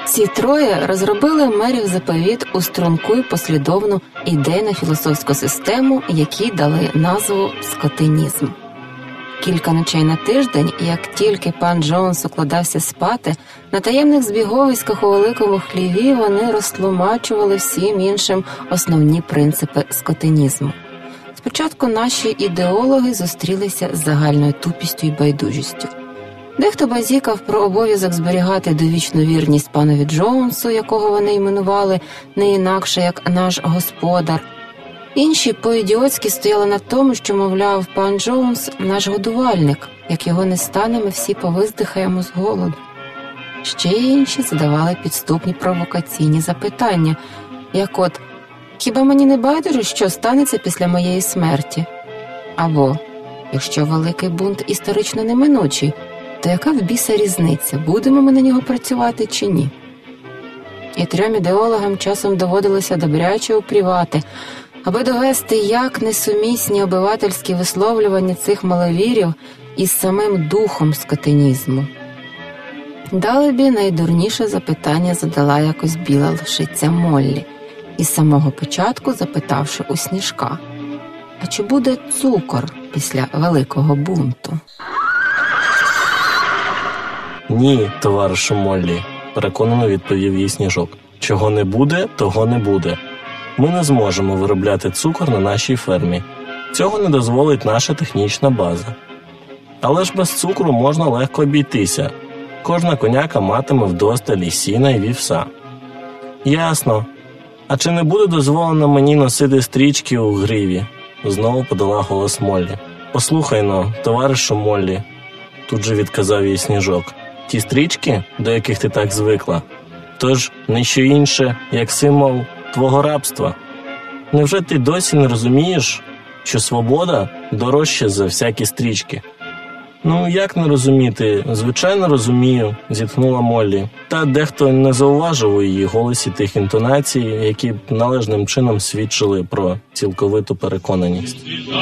Ці троє розробили мерів заповіт у струнку й послідовну ідейно-філософську систему, якій дали назву «скотинізм». Кілька ночей на тиждень, як тільки пан Джонс укладався спати, на таємних збіговиськах у великому хліві вони розтлумачували всім іншим основні принципи скотинізму. Спочатку наші ідеологи зустрілися з загальною тупістю і байдужістю. Дехто базікав про обов'язок зберігати довічну вірність панові Джонсу, якого вони іменували не інакше, як наш господар. Інші по-ідіотськи стояли на тому, що, мовляв, пан Джонс – наш годувальник, як його не стане, ми всі повиздихаємо з голоду. Ще інші задавали підступні провокаційні запитання, як от «Хіба мені не байдуже, що станеться після моєї смерті?» Або «Якщо великий бунт історично неминучий, то яка в біса різниця, будемо ми на нього працювати чи ні?» І трьом ідеологам часом доводилося добряче упрівати, аби довести, як несумісні обивательські висловлювання цих маловірів із самим духом скотинізму. Далебі найдурніше запитання задала якось біла лошиця Моллі, із самого початку запитавши у Сніжка: «А чи буде цукор після великого бунту?» «Ні, товаришу Моллі», – переконано відповів їй Сніжок. «Чого не буде, того не буде. Ми не зможемо виробляти цукор на нашій фермі. Цього не дозволить наша технічна база. Але ж без цукру можна легко обійтися. Кожна коняка матиме вдосталь і сіна, і вівса». «Ясно. А чи не буде дозволено мені носити стрічки у гриві?» – знову подала голос Моллі. «Послухай-но, товаришу Моллі», – тут же відказав їй Сніжок. «Ті стрічки, до яких ти так звикла, то ж не що інше, як символ твого рабства. Невже ти досі не розумієш, що свобода дорожча за всякі стрічки?» «Ну, як не розуміти? Звичайно розумію», – зітхнула Моллі. Та дехто не зауважив у її голосі тих інтонацій, які б належним чином свідчили про цілковиту переконаність.